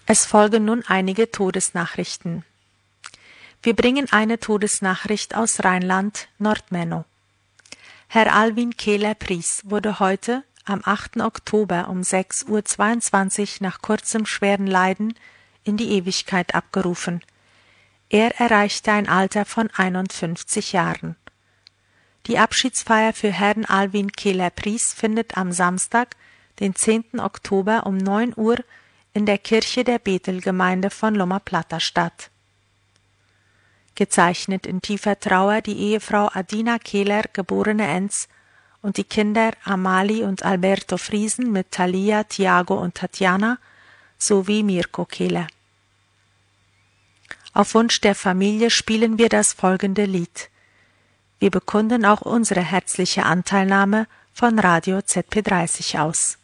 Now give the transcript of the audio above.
Es folgen nun einige Todesnachrichten. Wir bringen eine Todesnachricht aus Rheinland, Nordmenno. Herr Alwin Keller-Pries wurde heute, am 8. Oktober um 6:22 Uhr nach kurzem schweren Leiden in die Ewigkeit abgerufen. Er erreichte ein Alter von 51 Jahren. Die Abschiedsfeier für Herrn Alwin Keller-Pries findet am Samstag, den 10. Oktober um 9 Uhr in der Kirche der Bethel-Gemeinde von Loma Plata statt. Gezeichnet in tiefer Trauer die Ehefrau Adina Keller, geborene Enz, und die Kinder Amali und Alberto Friesen mit Thalia, Tiago und Tatjana sowie Mirko Keller. Auf Wunsch der Familie spielen wir das folgende Lied. Wir bekunden auch unsere herzliche Anteilnahme von Radio ZP30 aus.